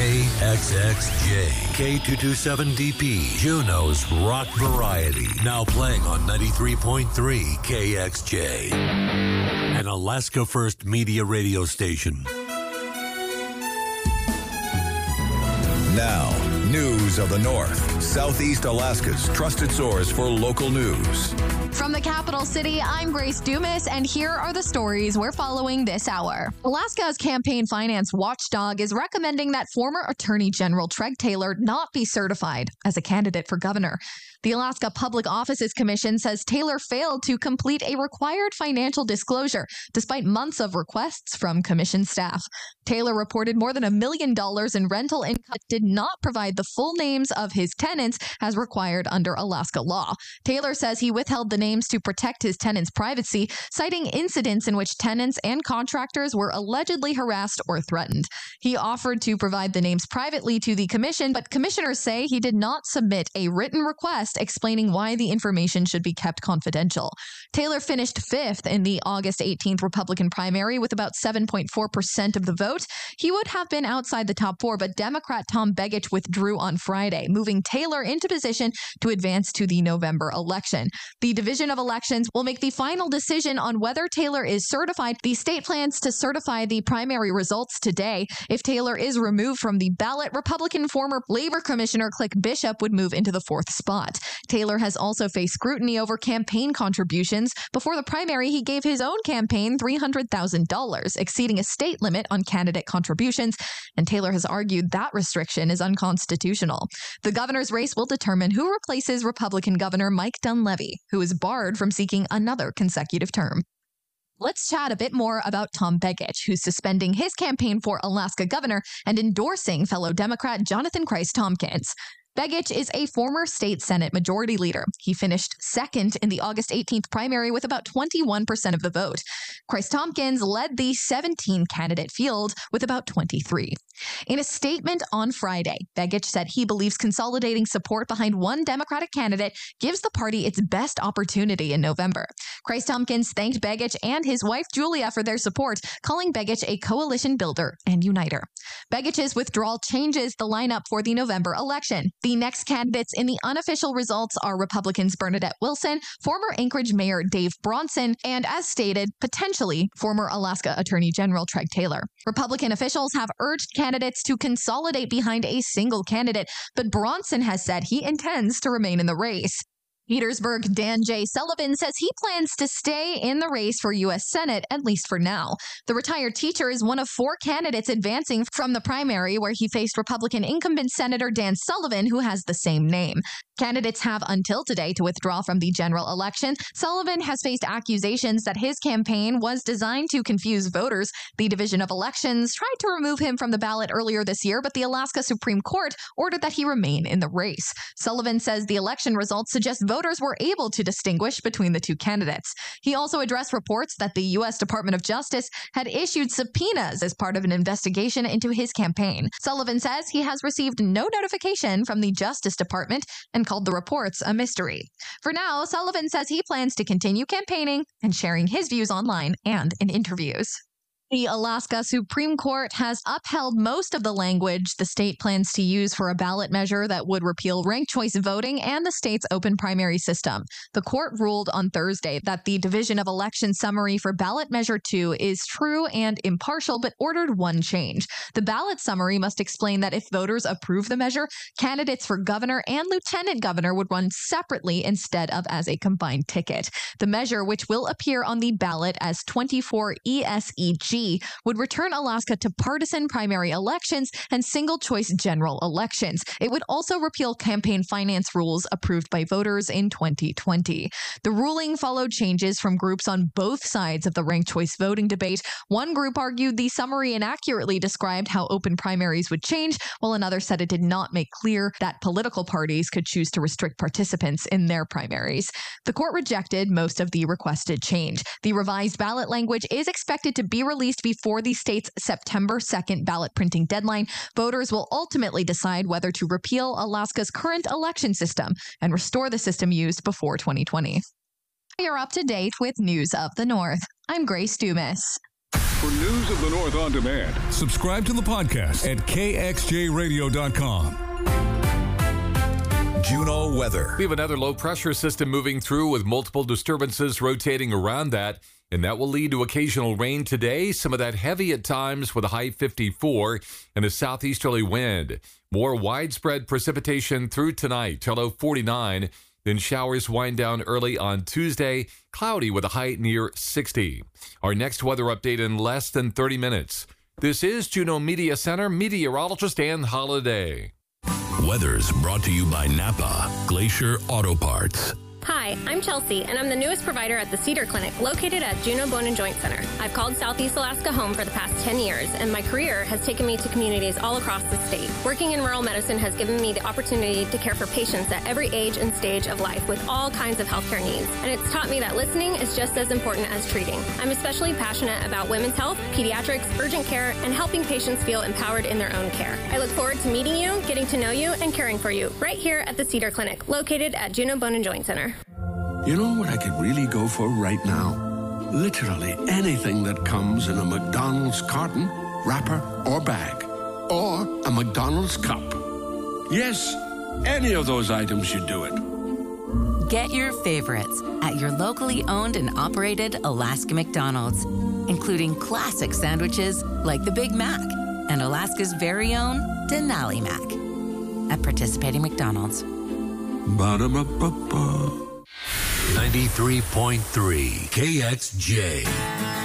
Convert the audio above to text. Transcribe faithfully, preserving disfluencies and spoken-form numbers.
K X X J, K two twenty-seven D P, Juneau's rock variety. Now playing on ninety-three point three K X J, an Alaska First Media radio station. Now, news of the North, Southeast Alaska's trusted source for local news. From the capital city, I'm Grace Dumas, and here are the stories we're following this hour. Alaska's campaign finance watchdog is recommending that former Attorney General Treg Taylor not be certified as a candidate for governor. The Alaska Public Offices Commission says Taylor failed to complete a required financial disclosure despite months of requests from commission staff. Taylor reported more than a million dollars in rental income, did not provide the full names of his tenants as required under Alaska law. Taylor says he withheld the names to protect his tenants' privacy, citing incidents in which tenants and contractors were allegedly harassed or threatened. He offered to provide the names privately to the commission, but commissioners say he did not submit a written request explaining why the information should be kept confidential. Taylor finished fifth in the August eighteenth Republican primary with about seven point four percent of the vote. He would have been outside the top four, but Democrat Tom Begich withdrew on Friday, moving Taylor into position to advance to the November election. The Division of Elections will make the final decision on whether Taylor is certified. The state plans to certify the primary results today. If Taylor is removed from the ballot, Republican former Labor Commissioner Click Bishop would move into the fourth spot. Taylor has also faced scrutiny over campaign contributions. Before the primary, he gave his own campaign three hundred thousand dollars, exceeding a state limit on candidate contributions, and Taylor has argued that restriction is unconstitutional. The governor's race will determine who replaces Republican Governor Mike Dunleavy, who is barred from seeking another consecutive term. Let's chat a bit more about Tom Begich, who's suspending his campaign for Alaska governor and endorsing fellow Democrat Jonathan Christ Tompkins. Begich is a former state Senate majority leader. He finished second in the August eighteenth primary with about twenty-one percent of the vote. Christ Tompkins led the seventeen-candidate field with about twenty-three. In a statement on Friday, Begich said he believes consolidating support behind one Democratic candidate gives the party its best opportunity in November. Christ Tompkins thanked Begich and his wife Julia for their support, calling Begich a coalition builder and uniter. Begich's withdrawal changes the lineup for the November election. The next candidates in the unofficial results are Republicans Bernadette Wilson, former Anchorage Mayor Dave Bronson, and as stated, potentially former Alaska Attorney General Treg Taylor. Republican officials have urged candidates to consolidate behind a single candidate, but Bronson has said he intends to remain in the race. Petersburg Dan J. Sullivan says he plans to stay in the race for U S Senate, at least for now. The retired teacher is one of four candidates advancing from the primary, where he faced Republican incumbent Senator Dan Sullivan, who has the same name. Candidates have until today to withdraw from the general election. Sullivan has faced accusations that his campaign was designed to confuse voters. The Division of Elections tried to remove him from the ballot earlier this year, but the Alaska Supreme Court ordered that he remain in the race. Sullivan says the election results suggest voters were able to distinguish between the two candidates. He also addressed reports that the U S Department of Justice had issued subpoenas as part of an investigation into his campaign. Sullivan says he has received no notification from the Justice Department and called the reports a mystery. For now, Sullivan says he plans to continue campaigning and sharing his views online and in interviews. The Alaska Supreme Court has upheld most of the language the state plans to use for a ballot measure that would repeal ranked choice voting and the state's open primary system. The court ruled on Thursday that the Division of Election summary for ballot measure two is true and impartial, but ordered one change. The ballot summary must explain that if voters approve the measure, candidates for governor and lieutenant governor would run separately instead of as a combined ticket. The measure, which will appear on the ballot as twenty-four E S E G, would return Alaska to partisan primary elections and single-choice general elections. It would also repeal campaign finance rules approved by voters in twenty twenty. The ruling followed changes from groups on both sides of the ranked choice voting debate. One group argued the summary inaccurately described how open primaries would change, while another said it did not make clear that political parties could choose to restrict participants in their primaries. The court rejected most of the requested change. The revised ballot language is expected to be released before the state's September second ballot printing deadline. Voters will ultimately decide whether to repeal Alaska's current election system and restore the system used before twenty twenty. You're up to date with News of the North. I'm Grace Dumas. For news of the North on demand, subscribe to the podcast at K X J radio dot com. Juneau weather. We have another low pressure system moving through with multiple disturbances rotating around that, and that will lead to occasional rain today. Some of that heavy at times with a high fifty-four and a southeasterly wind. More widespread precipitation through tonight till low forty-nine. Then showers wind down early on Tuesday, cloudy with a high near sixty. Our next weather update in less than thirty minutes. This is Juneau Media Center meteorologist Ann Holiday. Weather's brought to you by Napa Glacier Auto Parts. Hi, I'm Chelsea, and I'm the newest provider at the Cedar Clinic, located at Juneau Bone and Joint Center. I've called Southeast Alaska home for the past ten years, and my career has taken me to communities all across the state. Working in rural medicine has given me the opportunity to care for patients at every age and stage of life with all kinds of healthcare needs, and it's taught me that listening is just as important as treating. I'm especially passionate about women's health, pediatrics, urgent care, and helping patients feel empowered in their own care. I look forward to meeting you, getting to know you, and caring for you right here at the Cedar Clinic, located at Juneau Bone and Joint Center. You know what I could really go for right now? Literally anything that comes in a McDonald's carton, wrapper, or bag. Or a McDonald's cup. Yes, any of those items should do it. Get your favorites at your locally owned and operated Alaska McDonald's, including classic sandwiches like the Big Mac and Alaska's very own Denali Mac. At participating McDonald's. Ba-da-ba-ba-ba. ninety-three point three K X J.